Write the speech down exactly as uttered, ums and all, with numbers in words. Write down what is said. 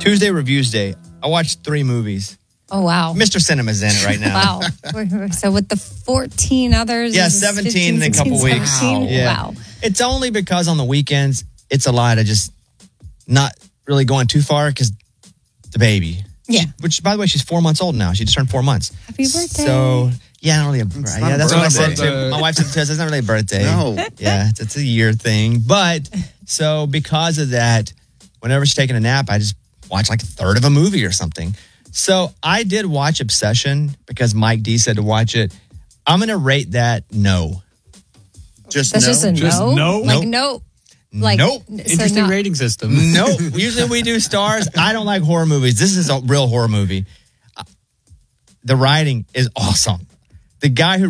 Tuesday Reviews Day. I watched three movies. Oh, wow. Mister Cinema's in it right now. Wow. So with the fourteen others? Yeah, seventeen in a couple sixteen, weeks. seventeen? Yeah. Wow. It's only because on the weekends, it's a lot of just not really going too far because the baby. Yeah. Which, by the way, she's four months old now. She just turned four months. Happy birthday. So, yeah, not really a birthday. Yeah, that's what I said birthday. to my wife said to us. It's not really a birthday. No. Yeah, it's, it's a year thing. But, so because of that, whenever she's taking a nap, I just watch like a third of a movie or something. So I did watch Obsession because Mike D said to watch it. I'm going to rate that no. Just That's no. just a Just no? no? Like, Nope. no. Like, Nope. so Interesting not- rating system. Nope. Usually we do stars. I don't like horror movies. This is a real horror movie. Uh, The writing is awesome. The guy who